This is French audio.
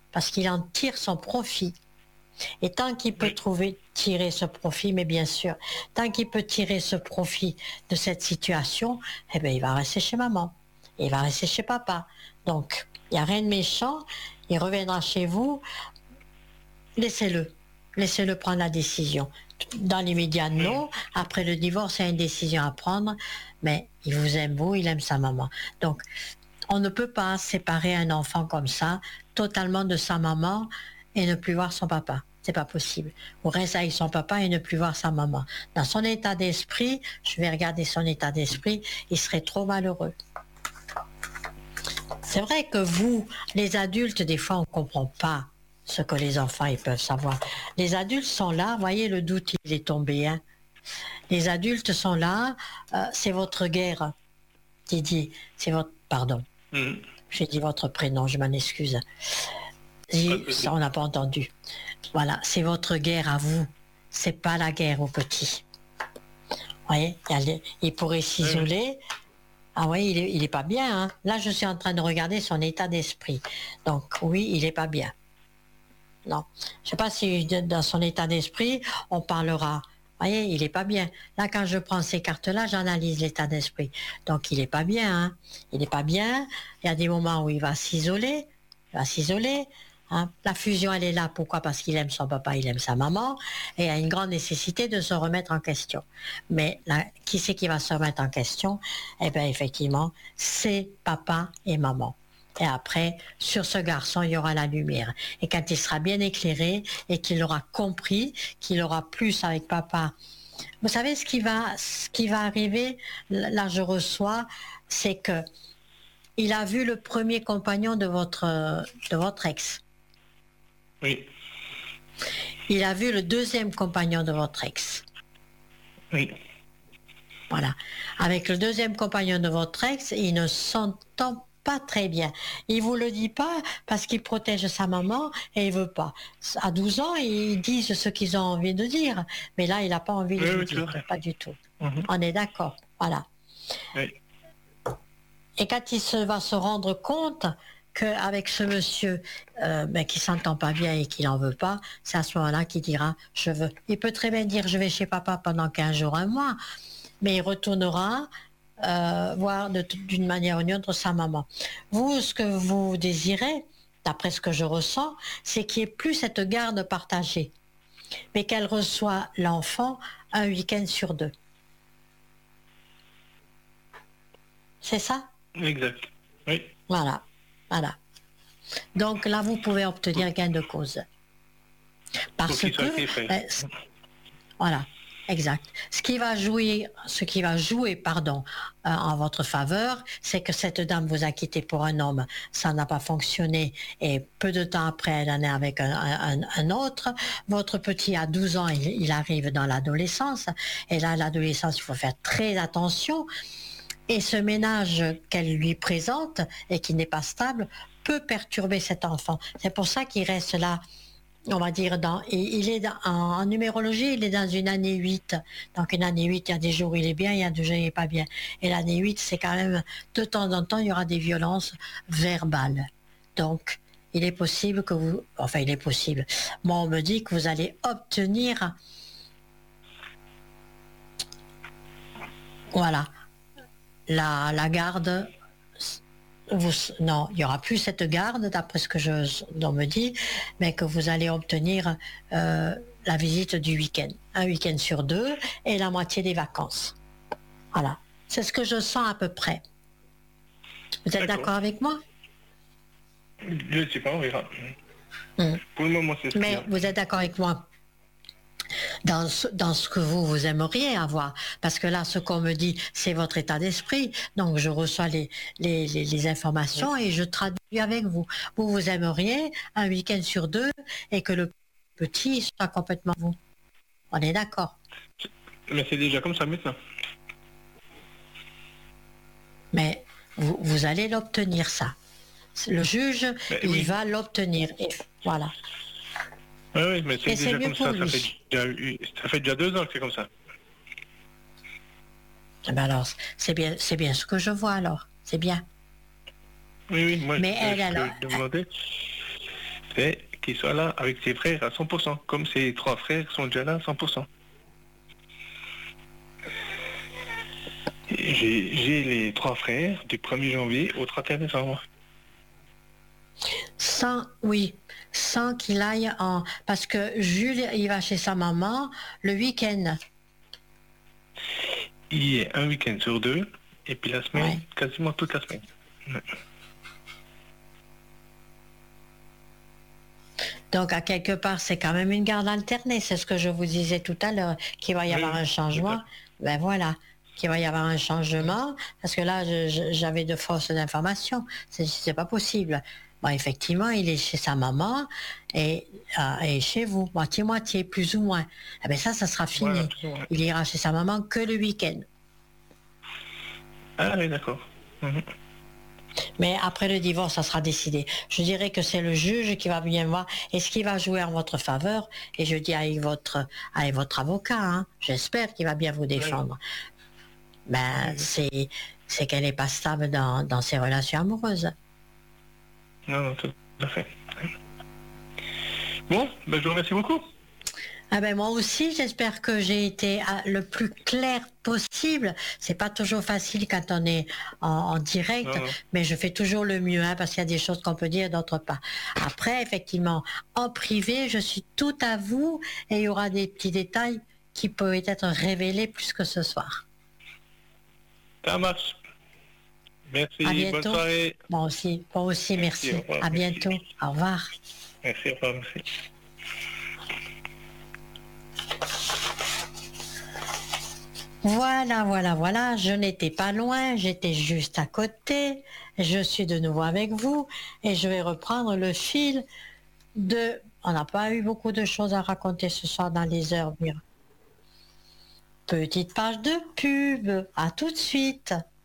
parce qu'il en tire son profit. Et tant qu'il peut tirer ce profit, mais bien sûr, tant qu'il peut tirer ce profit de cette situation, eh bien, il va rester chez maman. Il va rester chez papa. Donc, il n'y a rien de méchant. Il reviendra chez vous. Laissez-le. Laissez-le prendre la décision. Dans l'immédiat, non. Après le divorce, il y a une décision à prendre. Mais il vous aime, vous, il aime sa maman. Donc, on ne peut pas séparer un enfant comme ça, totalement de sa maman, et ne plus voir son papa. C'est pas possible. Ou rester avec son papa et ne plus voir sa maman. Dans son état d'esprit, je vais regarder son état d'esprit, il serait trop malheureux. C'est vrai que vous, les adultes, des fois, on ne comprend pas ce que les enfants ils peuvent savoir. Les adultes sont là, voyez, le doute, il est tombé. Hein. Les adultes sont là, c'est votre guerre, Didier, c'est votre... Pardon, j'ai dit votre prénom, je m'en excuse. Ça, on n'a pas entendu. Voilà, c'est votre guerre à vous, c'est pas la guerre aux petits. Vous voyez, il pourrait s'isoler. Ah oui, il est pas bien. Hein. Là, je suis en train de regarder son état d'esprit. Donc oui, il est pas bien. Non, je sais pas si dans son état d'esprit, on parlera. Vous voyez, il est pas bien. Là, quand je prends ces cartes-là, j'analyse l'état d'esprit. Donc, il est pas bien. Hein. Il est pas bien. Il y a des moments où il va s'isoler. Hein. La fusion, elle est là. Pourquoi? Parce qu'il aime son papa, il aime sa maman. Et il y a une grande nécessité de se remettre en question. Mais là, qui c'est qui va se remettre en question? Eh bien, effectivement, c'est papa et maman. Et après, sur ce garçon, il y aura la lumière. Et quand il sera bien éclairé et qu'il aura compris, qu'il aura plus avec papa. Vous savez ce qui va arriver, là je reçois, c'est que il a vu le premier compagnon de votre ex. Oui. Il a vu le deuxième compagnon de votre ex. Oui. Voilà. Avec le deuxième compagnon de votre ex, il ne s'entend pas très bien. Il vous le dit pas parce qu'il protège sa maman et il veut pas. À 12 ans, ils disent ce qu'ils ont envie de dire. Mais là, il n'a pas envie de vous dire. Pas du tout. On est d'accord. Voilà. Oui. Et quand il va se rendre compte qu'avec ce monsieur qui s'entend pas bien et qui n'en veut pas, c'est à ce moment-là qu'il dira « je veux ». Il peut très bien dire « je vais chez papa pendant 15 jours, un mois », mais il retournera voir d'une manière ou d'une autre sa maman. Vous, ce que vous désirez, d'après ce que je ressens, c'est qu'il n'y ait plus cette garde partagée, mais qu'elle reçoit l'enfant un week-end sur 2. C'est ça? Exact. Oui. Voilà. Donc là, vous pouvez obtenir gain de cause. Parce que... voilà. Exact. Ce qui va jouer, en votre faveur, c'est que cette dame vous a quitté pour un homme, ça n'a pas fonctionné, et peu de temps après, elle en est avec un autre. Votre petit a 12 ans, il arrive dans l'adolescence, et là, l'adolescence, il faut faire très attention, et ce ménage qu'elle lui présente, et qui n'est pas stable, peut perturber cet enfant. C'est pour ça qu'il reste là. On va dire, il est en numérologie, il est dans une année 8. Donc une année 8, il y a des jours où il est bien, il y a des jours où il n'est pas bien. Et l'année 8, c'est quand même, de temps en temps, il y aura des violences verbales. Donc, il est possible que vous... Enfin, il est possible. Moi, on me dit que vous allez obtenir... Voilà. La garde... non, il n'y aura plus cette garde, d'après ce que on me dit, mais que vous allez obtenir la visite du week-end. Un week-end sur 2 et la moitié des vacances. Voilà. C'est ce que je sens à peu près. Vous êtes d'accord avec moi? Je ne sais pas, on verra. Pour le moment, c'est ce Mais vous êtes d'accord avec moi dans ce que vous aimeriez avoir, parce que là, ce qu'on me dit, c'est votre état d'esprit, donc je reçois les informations et je traduis avec vous. Vous aimeriez un week-end sur 2 et que le petit soit complètement vous. On est d'accord? Mais c'est déjà comme ça maintenant. Mais vous allez l'obtenir, ça. Le juge, il va l'obtenir. Et voilà. Oui, mais c'est déjà comme ça. Ça fait déjà 2 ans que c'est comme ça. Eh ben alors, c'est bien ce que je vois alors. C'est bien. Oui, moi mais elle, alors, c'est qu'il soit là avec ses frères à 100%, comme ses 3 frères sont déjà là à 100%. J'ai les 3 frères du 1er janvier au 31 décembre. Sans qu'il aille en... Parce que Jules, il va chez sa maman le week-end. Il y a un week-end sur 2, et puis la semaine, quasiment toute la semaine. Ouais. Donc, à quelque part, c'est quand même une garde alternée. C'est ce que je vous disais tout à l'heure, qu'il va y avoir un changement. Ben voilà, qu'il va y avoir un changement, parce que là, j'avais de fausses informations. C'est pas possible. Bon, effectivement, il est chez sa maman et chez vous, moitié-moitié, plus ou moins. Eh bien, ça sera fini. Voilà, il ira chez sa maman que le week-end. Ah oui, d'accord. Mais après le divorce, ça sera décidé. Je dirais que c'est le juge qui va bien voir et ce qui va jouer en votre faveur. Et je dis avec votre avocat, hein, j'espère qu'il va bien vous défendre. Oui. Ben, c'est qu'elle n'est pas stable dans ses relations amoureuses. Non, tout à fait. Bon, ben, je vous remercie beaucoup. Ah ben moi aussi, j'espère que j'ai été le plus clair possible. C'est pas toujours facile quand on est en direct, mais je fais toujours le mieux, hein, parce qu'il y a des choses qu'on peut dire et d'autres pas. Après, effectivement, en privé, je suis tout à vous et il y aura des petits détails qui peuvent être révélés plus que ce soir. Ça marche. Merci, à bientôt. Bonne soirée. Moi aussi, merci. Revoir, à bientôt. Merci. Au revoir. Merci, au revoir, merci. Voilà, je n'étais pas loin, j'étais juste à côté, je suis de nouveau avec vous et je vais reprendre le fil de... On n'a pas eu beaucoup de choses à raconter ce soir dans les heures. Petite page de pub, à tout de suite.